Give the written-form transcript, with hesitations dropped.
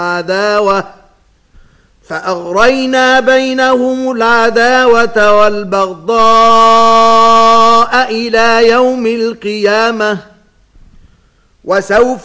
عداوة فأغرينا بينهم العداوة والبغضاء إلى يوم القيامة وسوف